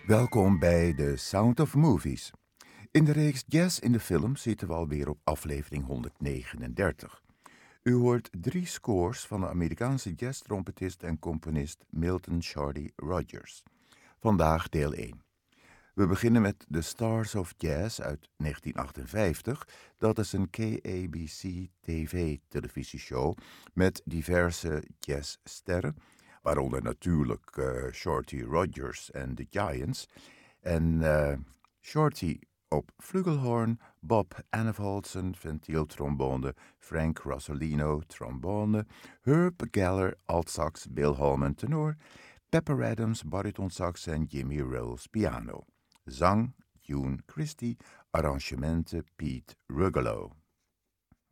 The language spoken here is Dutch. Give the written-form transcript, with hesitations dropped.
Welkom bij The Sound of Movies. In de reeks Jazz in de Film zitten we alweer op aflevering 139. U hoort 3 scores van de Amerikaanse jazztrompetist en componist Milton Shardy Rogers. Vandaag deel 1. We beginnen met The Stars of Jazz uit 1958. Dat is een KABC-TV-televisieshow met diverse jazzsterren, waaronder natuurlijk Shorty Rogers en The Giants. En Shorty op flugelhorn, Bob Annevolsen, ventieltrombone, Frank Rosolino, trombone, Herb Geller, altsax, Bill Holman, tenor, Pepper Adams, baritonsax en Jimmy Rose, piano. Zang, June Christie, arrangementen, Pete Rugolo.